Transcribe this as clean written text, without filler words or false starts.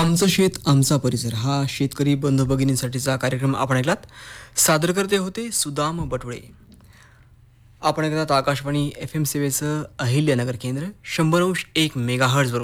आमचं शेत आमचा परिसर हा शेतकरी बंधू भगिनींसाठीचा कार्यक्रम आपण ऐकलात. सादर करते होते सुदाम बटवळे. आपण ऐकलात आकाशवाणी FM सेवेचं अहिल्यानगर केंद्र 100.1 मेगाहर्ट्झ.